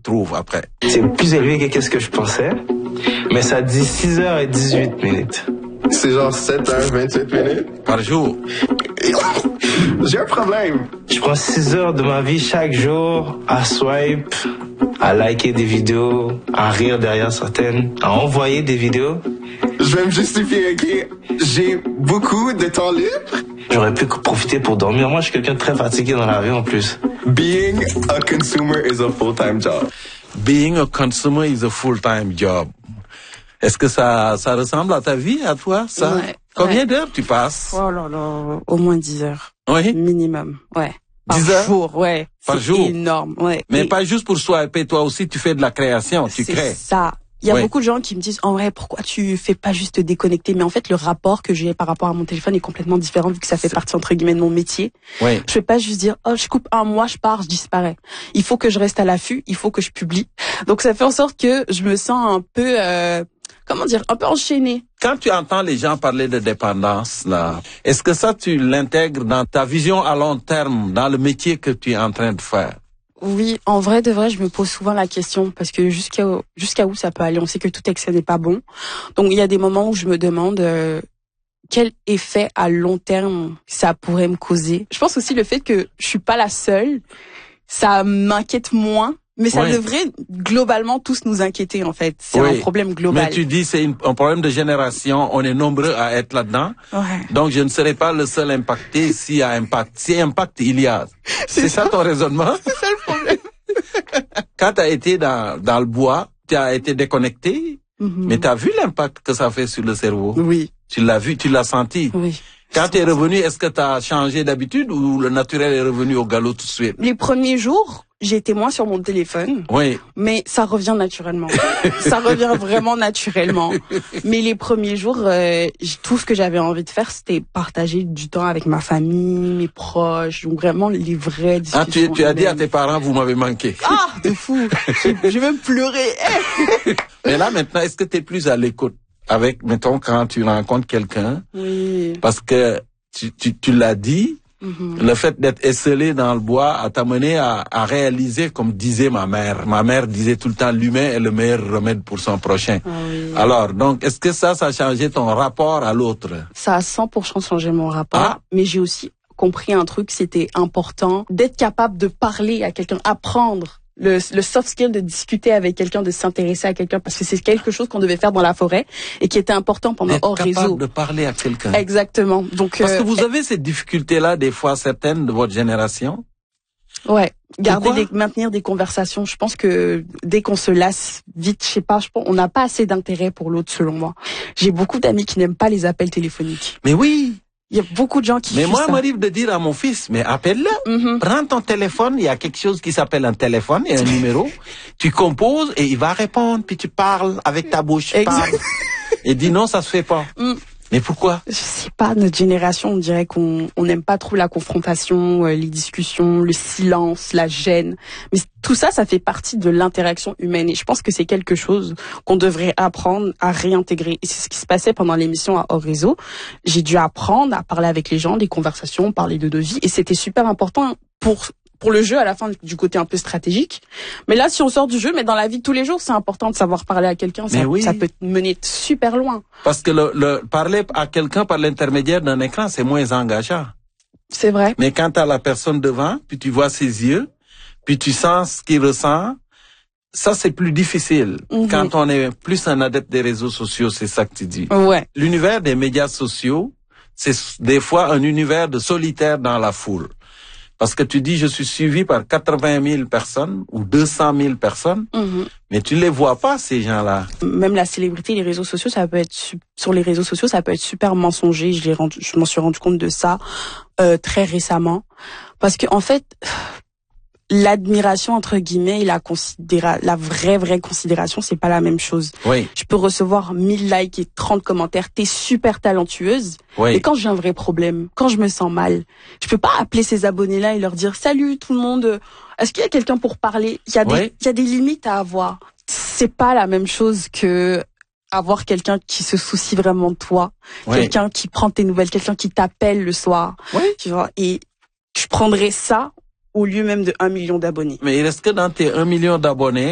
trouves après? C'est plus élevé que ce que je pensais, mais ça dit 6h18. C'est genre 7h28. Par jour? J'ai un problème. Je prends 6 heures de ma vie chaque jour à swipe, à liker des vidéos, à rire derrière certaines, à envoyer des vidéos. Je vais me justifier, ok? J'ai beaucoup de temps libre. J'aurais pu profiter pour dormir. Moi, je suis quelqu'un de très fatigué dans la vie en plus. Being a consumer is a full-time job. Being a consumer is a full-time job. Est-ce que ça ressemble à ta vie, à toi, ça? Ouais, Combien d'heures tu passes? Oh là là, au moins 10 heures. Oui? Minimum, ouais. Par 10 heures? jour, ouais. Par jour? C'est énorme, ouais. Mais pas juste pour swiper, toi aussi tu fais de la création, tu crées. C'est ça. Il y a beaucoup de gens qui me disent, en vrai, pourquoi tu fais pas juste te déconnecter? Mais en fait, le rapport que j'ai par rapport à mon téléphone est complètement différent vu que ça fait partie, entre guillemets, de mon métier. Oui. Je vais pas juste dire, oh, je coupe un mois, je pars, je disparais. Il faut que je reste à l'affût, il faut que je publie. Donc, ça fait en sorte que je me sens un peu, un peu enchaînée. Quand tu entends les gens parler de dépendance, là, est-ce que ça, tu l'intègres dans ta vision à long terme, dans le métier que tu es en train de faire? Oui, en vrai, de vrai, je me pose souvent la question parce que jusqu'à où ça peut aller. On sait que tout excès n'est pas bon. Donc, il y a des moments où je me demande quel effet à long terme ça pourrait me causer. Je pense aussi le fait que je suis pas la seule, ça m'inquiète moins. Mais ça devrait globalement tous nous inquiéter en fait. C'est un problème global. Mais tu dis c'est un problème de génération. On est nombreux à être là-dedans. Ouais. Donc je ne serai pas le seul impacté s'il y a impact. Si impact il y a. C'est ça ton raisonnement? C'est ça le problème. Quand tu as été dans le bois, tu as été déconnecté, mais tu as vu l'impact que ça fait sur le cerveau? Oui. Tu l'as vu, tu l'as senti? Oui. Quand tu es revenu, est-ce que tu as changé d'habitude ou le naturel est revenu au galop tout de suite? Les premiers jours, j'étais moins sur mon téléphone. Oui. Mais ça revient naturellement. Ça revient vraiment naturellement. Mais les premiers jours, tout ce que j'avais envie de faire, c'était partager du temps avec ma famille, mes proches, donc vraiment les vraies discussions. Tu as dit à tes parents, vous m'avez manqué. Ah, de fou. J'ai même pleuré. Mais là, maintenant, est-ce que tu es plus à l'écoute avec, mettons, quand tu rencontres quelqu'un? Oui. Parce que tu l'as dit, le fait d'être esselé dans le bois a t'amené à réaliser, comme disait ma mère. Ma mère disait tout le temps, l'humain est le meilleur remède pour son prochain. Ah oui. Alors, donc, est-ce que ça a changé ton rapport à l'autre? Ça a 100% changé mon rapport, mais j'ai aussi compris un truc, c'était important d'être capable de parler à quelqu'un, apprendre. Le soft skill de discuter avec quelqu'un, de s'intéresser à quelqu'un, parce que c'est quelque chose qu'on devait faire dans la forêt et qui était important pendant hors réseau. Être capable de parler à quelqu'un. Exactement. Donc parce que vous avez cette difficulté-là des fois certaines de votre génération. Ouais, maintenir des conversations. Je pense que dès qu'on se lasse vite, je pense on n'a pas assez d'intérêt pour l'autre selon moi. J'ai beaucoup d'amis qui n'aiment pas les appels téléphoniques. Mais oui. Il y a beaucoup de gens qui Mais moi, il m'arrive de dire à mon fils, mais appelle-le. Prends ton téléphone, il y a quelque chose qui s'appelle un téléphone et un numéro. Tu composes et il va répondre, puis tu parles avec ta bouche. Et dis non, ça se fait pas. Mais pourquoi? Je sais pas, notre génération, on dirait qu'on n'aime pas trop la confrontation, les discussions, le silence, la gêne. Mais tout ça, ça fait partie de l'interaction humaine. Et je pense que c'est quelque chose qu'on devrait apprendre à réintégrer. Et c'est ce qui se passait pendant l'émission à Hors Réseau. J'ai dû apprendre à parler avec les gens, des conversations, parler de nos vies. Et c'était super important pour le jeu, à la fin, du côté un peu stratégique. Mais là, si on sort du jeu, mais dans la vie de tous les jours, c'est important de savoir parler à quelqu'un. Ça peut te mener super loin. Parce que le parler à quelqu'un par l'intermédiaire d'un écran, c'est moins engageant. C'est vrai. Mais quand tu as la personne devant, puis tu vois ses yeux, puis tu sens ce qu'il ressent, ça, c'est plus difficile. Quand on est plus un adepte des réseaux sociaux, c'est ça que tu dis. Ouais. L'univers des médias sociaux, c'est des fois un univers de solitaire dans la foule. Parce que tu dis, je suis suivi par 80 000 personnes ou 200 000 personnes, mais tu ne les vois pas, ces gens-là. Même la célébrité, les réseaux sociaux, ça peut être sur les réseaux sociaux, ça peut être super mensonger. Je m'en suis rendu compte de ça très récemment, parce que en fait, l'admiration entre guillemets et la vraie considération, c'est pas la même chose. Oui. Je peux recevoir 1000 likes et 30 commentaires, t'es super talentueuse. Oui. Mais quand j'ai un vrai problème, quand je me sens mal, je peux pas appeler ces abonnés-là et leur dire salut tout le monde, est-ce qu'il y a quelqu'un pour parler? Il y a des limites à avoir. C'est pas la même chose que avoir quelqu'un qui se soucie vraiment de toi, quelqu'un qui prend tes nouvelles, quelqu'un qui t'appelle le soir. Tu vois, et je prendrais ça au lieu même de 1 million d'abonnés. Mais il reste que dans tes 1 million d'abonnés,